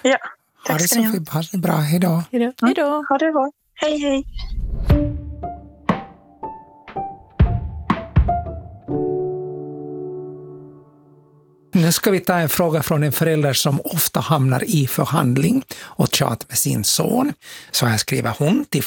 Ja, Ha tack det ska ni så ha. fint. Ha det bra. Hej då. Hej då. Ha det bra. Hej, hej. Nu ska vi ta en fråga från en förälder som ofta hamnar i förhandling och tjat med sin son. Så här skriver hon till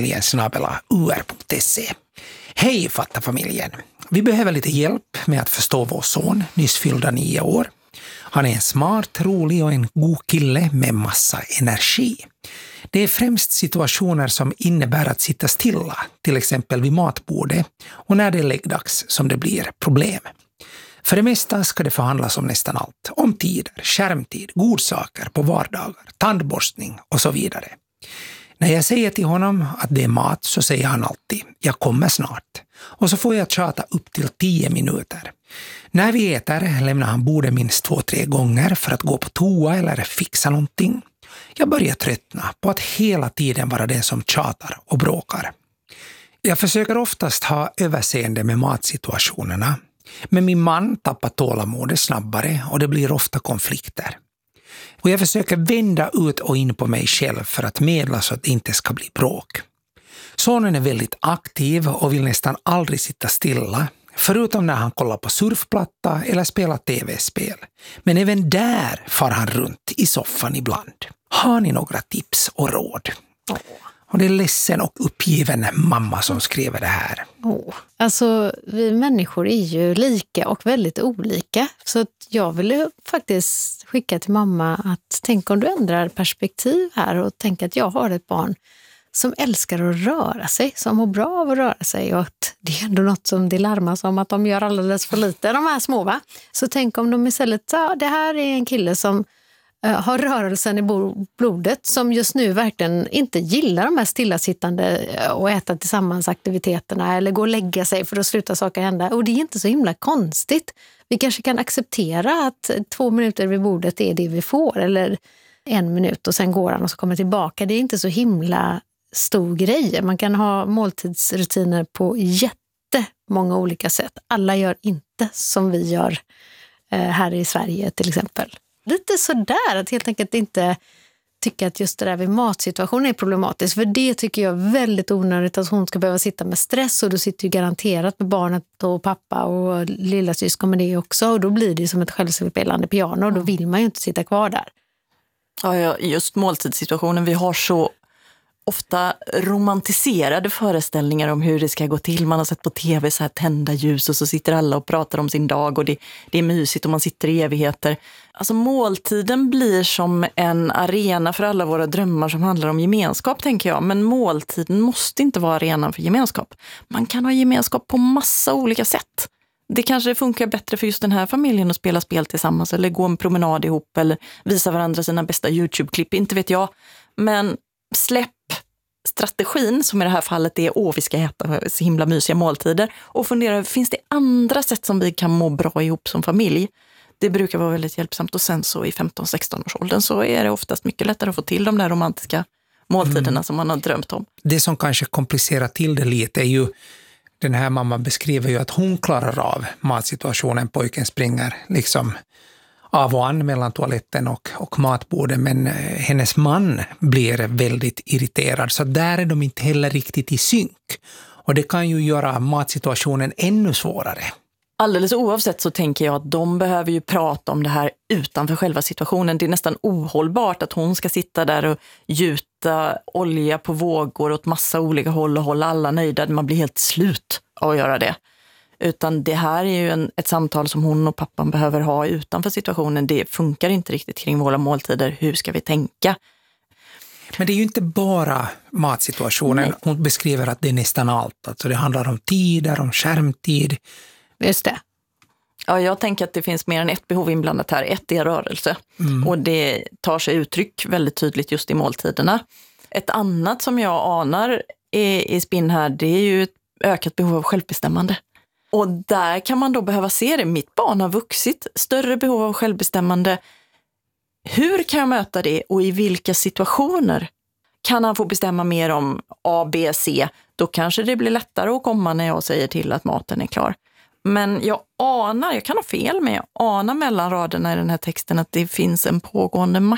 fattafamiljen@ur.se. Hej fattafamiljen! Vi behöver lite hjälp med att förstå vår son, nyss fyllda 9 år. Han är en smart, rolig och en god kille med massa energi. Det är främst situationer som innebär att sitta stilla, till exempel vid matbordet, och när det är läggdags som det blir problem. För det mesta ska det förhandlas om nästan allt. Om tider, skärmtid, godsaker på vardagar, tandborstning och så vidare. När jag säger till honom att det är mat så säger han alltid jag kommer snart. Och så får jag tjata upp till 10 minuter. När vi äter lämnar han bordet minst 2-3 gånger för att gå på toa eller fixa någonting. Jag börjar tröttna på att hela tiden vara den som tjatar och bråkar. Jag försöker oftast ha överseende med matsituationerna. Men min man tappar tålamodet snabbare och det blir ofta konflikter. Och jag försöker vända ut och in på mig själv för att medla så att det inte ska bli bråk. Sonen är väldigt aktiv och vill nästan aldrig sitta stilla, förutom när han kollar på surfplatta eller spelar tv-spel. Men även där far han runt i soffan ibland. Har ni några tips och råd? Och det är ledsen och uppgiven mamma som skriver det här. Alltså, vi människor är ju lika och väldigt olika. Så att jag ville faktiskt skicka till mamma att tänk om du ändrar perspektiv här och tänk att jag har ett barn som älskar att röra sig, som mår bra av att röra sig, och att det är ändå något som det larmas om att de gör alldeles för lite, de här små, va? Så tänk om de istället, det här är en kille som har rörelsen i blodet, som just nu verkligen inte gillar de här stillasittande och äta tillsammans aktiviteterna eller gå och lägga sig för att sluta saker hända. Och det är inte så himla konstigt. Vi kanske kan acceptera att 2 minuter vid bordet är det vi får, eller 1 minut och sen går han och så kommer tillbaka. Det är inte så himla stor grej. Man kan ha måltidsrutiner på jättemånga olika sätt. Alla gör inte som vi gör här i Sverige till exempel. Lite sådär, att helt enkelt inte tycka att just det där vid matsituationen är problematiskt. För det tycker jag är väldigt onödigt, att hon ska behöva sitta med stress, och då sitter ju garanterat med barnet och pappa och lilla syskon med det också, och då blir det som ett självspelande piano och då vill man ju inte sitta kvar där. Ja, just måltidssituationen, vi har så ofta romantiserade föreställningar om hur det ska gå till. Man har sett på tv så här tända ljus och så sitter alla och pratar om sin dag och det är mysigt och man sitter i evigheter. Alltså måltiden blir som en arena för alla våra drömmar som handlar om gemenskap, tänker jag. Men måltiden måste inte vara arenan för gemenskap. Man kan ha gemenskap på massa olika sätt. Det kanske funkar bättre för just den här familjen att spela spel tillsammans eller gå en promenad ihop eller visa varandra sina bästa YouTube-klipp, inte vet jag. Men släpp strategin, som i det här fallet är vi ska äta så himla mysiga måltider, och fundera, finns det andra sätt som vi kan må bra ihop som familj? Det brukar vara väldigt hjälpsamt, och sen så i 15-16 års åldern så är det oftast mycket lättare att få till de där romantiska måltiderna som man har drömt om. Det som kanske komplicerar till det lite är ju, den här mamman beskriver ju att hon klarar av matsituationen, pojken springer liksom av och an mellan toaletten och matbordet, men hennes man blir väldigt irriterad, så där är de inte heller riktigt i synk. Och det kan ju göra matsituationen ännu svårare. Alldeles oavsett så tänker jag att de behöver ju prata om det här utanför själva situationen. Det är nästan ohållbart att hon ska sitta där och gjuta olja på vågor åt massa olika håll och hålla alla nöjda. Man blir helt slut av att göra det. Utan det här är ju ett samtal som hon och pappan behöver ha utanför situationen. Det funkar inte riktigt kring våra måltider. Hur ska vi tänka? Men det är ju inte bara matsituationen. Nej. Hon beskriver att det är nästan allt. Alltså det handlar om tider, om skärmtid. Just det. Ja, jag tänker att det finns mer än ett behov inblandat här. Ett är rörelse. Och det tar sig uttryck väldigt tydligt just i måltiderna. Ett annat som jag anar i spinn här, det är ju ett ökat behov av självbestämmande. Och där kan man då behöva se det. Mitt barn har vuxit, större behov av självbestämmande. Hur kan jag möta det och i vilka situationer kan han få bestämma mer om A, B, C? Då kanske det blir lättare att komma när jag säger till att maten är klar. Men jag kan ha fel, men jag anar mellan raderna i den här texten att det finns en pågående